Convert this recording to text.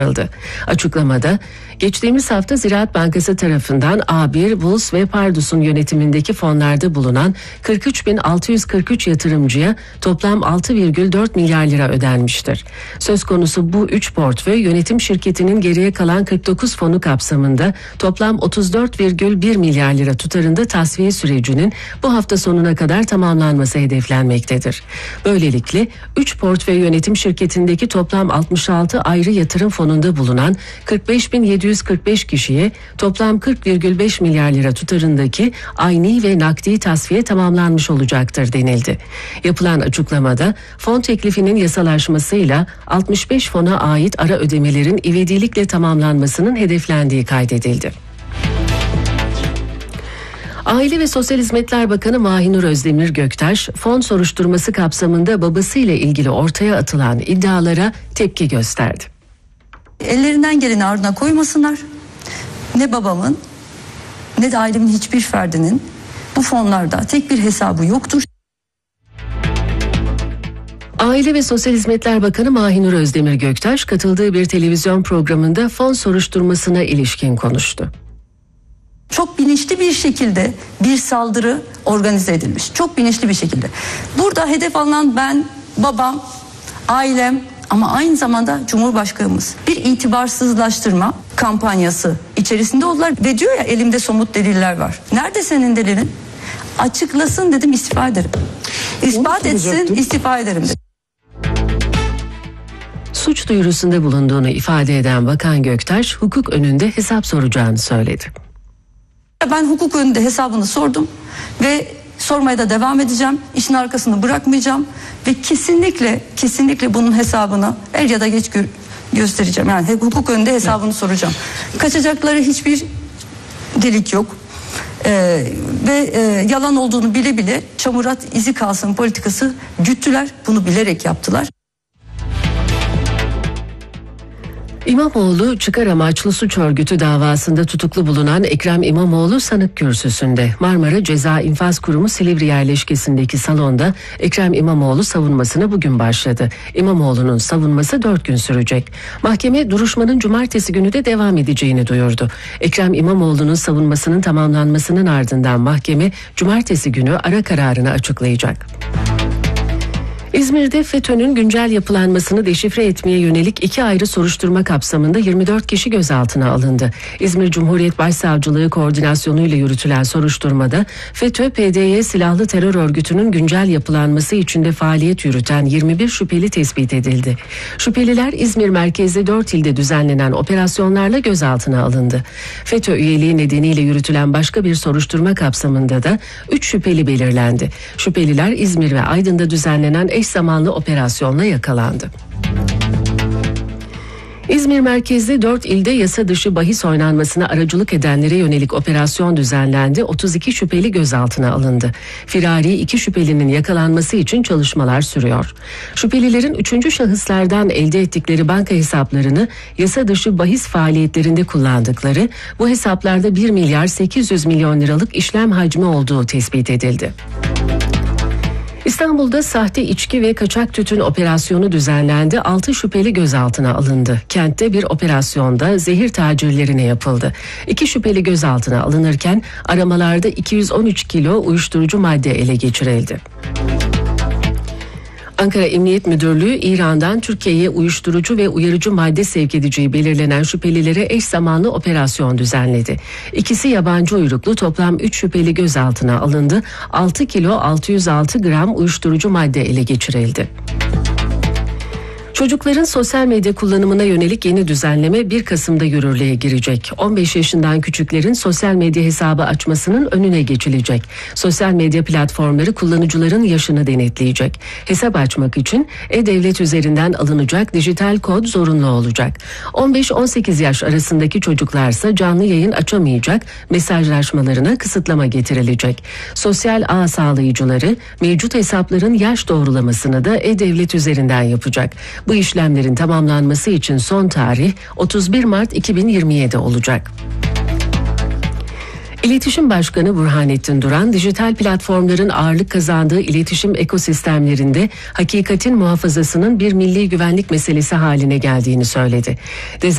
Açıklamada, geçtiğimiz hafta Ziraat Bankası tarafından A1, Bulls ve Pardus'un yönetimindeki fonlarda bulunan 43.643 yatırımcıya toplam 6,4 milyar lira ödenmiştir. Söz konusu bu 3 portföy yönetim şirketinin geriye kalan 49 fonu kapsamında toplam 34,1 milyar lira tutarında tasfiye sürecinin bu hafta sonuna kadar tamamlanması hedeflenmektedir. Böylelikle 3 portföy yönetim şirketindeki toplam 66 ayrı yatırım fonunda bulunan 45.745 kişiye toplam 40,5 milyar lira tutarındaki ayni ve nakdi tasfiye tamamlanmış olacaktır denildi. Yapılan açıklamada fon teklifinin yasalaşmasıyla 65 fona ait ara ödemelerin ivedilikle tamamlanmasının hedeflendiği kaydedildi. Aile ve Sosyal Hizmetler Bakanı Mahinur Özdemir Göktaş, fon soruşturması kapsamında babasıyla ilgili ortaya atılan iddialara tepki gösterdi. Ellerinden geleni ardına koymasınlar. Ne babamın ne de ailemin hiçbir ferdinin bu fonlarda tek bir hesabı yoktur. Aile ve Sosyal Hizmetler Bakanı Mahinur Özdemir Göktaş katıldığı bir televizyon programında fon soruşturmasına ilişkin konuştu. Çok bilinçli bir şekilde bir saldırı organize edilmiş. Çok bilinçli bir şekilde. Burada hedef alınan ben, babam, ailem ama aynı zamanda Cumhurbaşkanımız bir itibarsızlaştırma kampanyası içerisinde oldular ve diyor ya elimde somut deliller var. Nerede senin delilin? Açıklasın dedim, istifa ederim. İspat etsin, istifa ederim dedim. Suç duyurusunda bulunduğunu ifade eden Bakan Göktaş, hukuk önünde hesap soracağını söyledi. Ben hukuk önünde hesabını sordum ve sormaya da devam edeceğim. İşin arkasını bırakmayacağım ve kesinlikle bunun hesabını er ya da geç göstereceğim. Yani hukuk önünde hesabını soracağım. Kaçacakları hiçbir delik yok. Ve yalan olduğunu bile bile çamurat izi kalsın politikası güttüler. Bunu bilerek yaptılar. İmamoğlu çıkar amaçlı suç örgütü davasında tutuklu bulunan Ekrem İmamoğlu sanık kürsüsünde. Marmara Ceza İnfaz Kurumu Silivri yerleşkesindeki salonda Ekrem İmamoğlu savunmasına bugün başladı. İmamoğlu'nun savunması 4 gün sürecek. Mahkeme duruşmanın cumartesi günü de devam edeceğini duyurdu. Ekrem İmamoğlu'nun savunmasının tamamlanmasının ardından mahkeme cumartesi günü ara kararını açıklayacak. İzmir'de FETÖ'nün güncel yapılanmasını deşifre etmeye yönelik 2 ayrı soruşturma kapsamında 24 kişi gözaltına alındı. İzmir Cumhuriyet Başsavcılığı koordinasyonuyla yürütülen soruşturmada FETÖ-PDY silahlı terör örgütünün güncel yapılanması içinde faaliyet yürüten 21 şüpheli tespit edildi. Şüpheliler İzmir merkezli 4 ilde düzenlenen operasyonlarla gözaltına alındı. FETÖ üyeliği nedeniyle yürütülen başka bir soruşturma kapsamında da 3 şüpheli belirlendi. Şüpheliler İzmir ve Aydın'da düzenlenen eş zamanlı operasyonla yakalandı. İzmir merkezli 4 ilde yasa dışı bahis oynanmasına aracılık edenlere yönelik operasyon düzenlendi. 32 şüpheli gözaltına alındı. Firari 2 şüphelinin yakalanması için çalışmalar sürüyor. Şüphelilerin 3. şahıslardan elde ettikleri banka hesaplarını yasa dışı bahis faaliyetlerinde kullandıkları, bu hesaplarda 1 milyar 800 milyon liralık işlem hacmi olduğu tespit edildi. İstanbul'da sahte içki ve kaçak tütün operasyonu düzenlendi. 6 şüpheli gözaltına alındı. Kentte bir operasyonda zehir tacirlerine yapıldı. 2 şüpheli gözaltına alınırken aramalarda 213 kilo uyuşturucu madde ele geçirildi. Ankara Emniyet Müdürlüğü İran'dan Türkiye'ye uyuşturucu ve uyarıcı madde sevk edeceği belirlenen şüphelilere eş zamanlı operasyon düzenledi. İkisi yabancı uyruklu, toplam 3 şüpheli gözaltına alındı. 6 kilo 606 gram uyuşturucu madde ele geçirildi. Çocukların sosyal medya kullanımına yönelik yeni düzenleme 1 Kasım'da yürürlüğe girecek. 15 yaşından küçüklerin sosyal medya hesabı açmasının önüne geçilecek. Sosyal medya platformları kullanıcıların yaşını denetleyecek. Hesap açmak için e-devlet üzerinden alınacak dijital kod zorunlu olacak. 15-18 yaş arasındaki çocuklarsa canlı yayın açamayacak, mesajlaşmalarına kısıtlama getirilecek. Sosyal ağ sağlayıcıları mevcut hesapların yaş doğrulamasını da e-devlet üzerinden yapacak. Bu işlemlerin tamamlanması için son tarih 31 Mart 2027 olacak. İletişim Başkanı Burhanettin Duran, dijital platformların ağırlık kazandığı iletişim ekosistemlerinde hakikatin muhafazasının bir milli güvenlik meselesi haline geldiğini söyledi.